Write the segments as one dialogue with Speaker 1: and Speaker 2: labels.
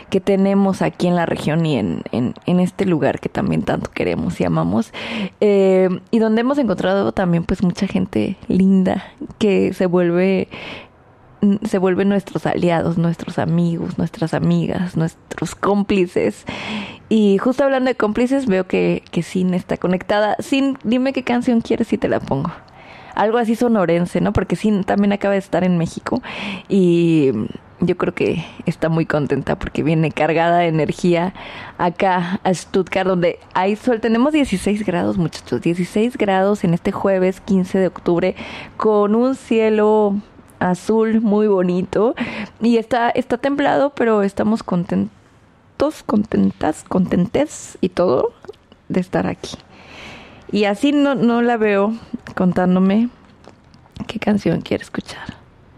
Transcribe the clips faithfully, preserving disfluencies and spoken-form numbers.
Speaker 1: que tenemos aquí en la región y en, en, en este lugar que también tanto queremos y amamos, eh, y donde hemos encontrado también pues mucha gente linda que se vuelve se vuelven nuestros aliados, nuestros amigos, nuestras amigas, nuestros cómplices. Y justo hablando de cómplices, veo que, que Sin está conectada. Sin, dime qué canción quieres y te la pongo. Algo así sonorense, ¿no? Porque Sin también acaba de estar en México y yo creo que está muy contenta porque viene cargada de energía acá a Stuttgart, donde hay sol. Tenemos dieciséis grados, muchachos, dieciséis grados en este jueves quince de octubre, con un cielo azul muy bonito y está, está templado, pero estamos contentos, contentas, contentes y todo de estar aquí. Y así no, no la veo contándome qué canción quiere escuchar.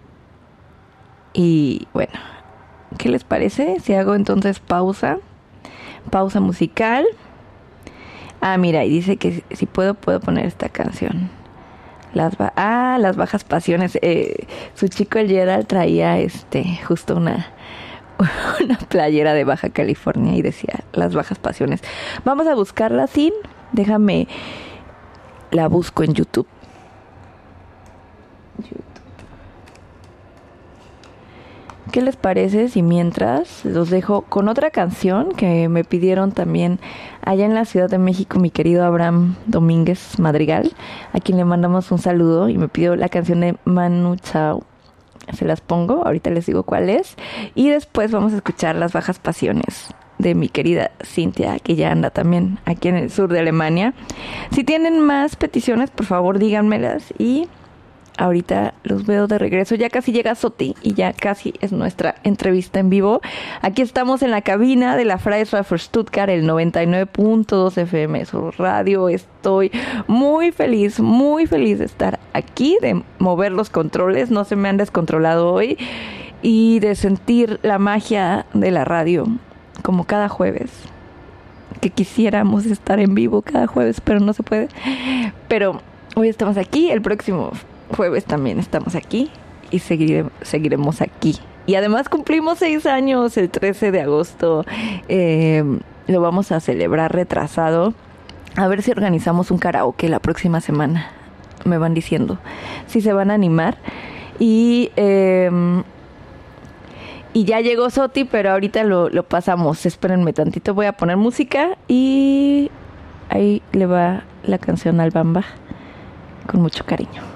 Speaker 1: Y bueno, ¿qué les parece si hago entonces pausa? Pausa musical. Ah, mira, y dice que si puedo, puedo poner esta canción. Las ba- ah, las bajas pasiones. Eh, su chico el Gerald traía este justo una, una playera de Baja California y decía las bajas pasiones. Vamos a buscarla, Sin. Déjame, la busco en YouTube. YouTube. ¿Qué les parece si mientras los dejo con otra canción que me pidieron también allá en la Ciudad de México mi querido Abraham Domínguez Madrigal, a quien le mandamos un saludo y me pidió la canción de Manu Chao? Se las pongo, ahorita les digo cuál es, y después vamos a escuchar Las Bajas Pasiones de mi querida Cintia, que ya anda también aquí en el sur de Alemania. Si tienen más peticiones, por favor díganmelas y ahorita los veo de regreso. Ya casi llega Soti y ya casi es nuestra entrevista en vivo. Aquí estamos en la cabina de la Freie für Stuttgart, el noventa y nueve punto dos F M su radio. Estoy muy feliz, muy feliz de estar aquí, de mover los controles. No se me han descontrolado hoy y de sentir la magia de la radio como cada jueves. Que quisiéramos estar en vivo cada jueves, pero no se puede. Pero hoy estamos aquí, el próximo jueves también estamos aquí y seguire, seguiremos aquí. Y además cumplimos seis años el trece de agosto. Eh, lo vamos a celebrar retrasado. A ver si organizamos un karaoke la próxima semana. Me van diciendo si se van a animar. Y eh, y ya llegó Soti, pero ahorita lo, lo pasamos. Espérenme tantito, voy a poner música y ahí le va la canción al Bamba con mucho cariño.